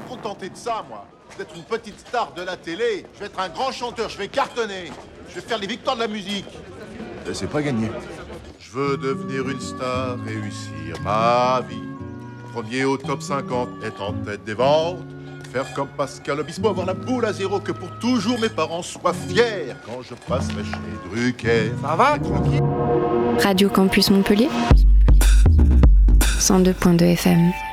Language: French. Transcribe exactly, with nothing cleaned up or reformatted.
contenter de ça, moi. D'être une petite star de la télé. Je vais être un grand chanteur, je vais cartonner. Je vais faire les victoires de la musique. Et c'est pas gagné. Je veux devenir une star, réussir ma vie. Premier au top cinquante, être en tête des ventes. Faire comme Pascal Obispo, avoir la boule à zéro, que pour toujours mes parents soient fiers quand je passerai chez Drucker. Ça va, tranquille? Radio Campus Montpellier, cent deux point deux F M.